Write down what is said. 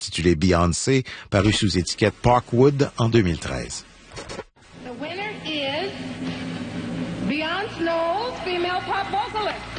intitulé Beyoncé, paru sous étiquette Parkwood en 2013. The winner is Beyoncé Knowles, female pop vocalist.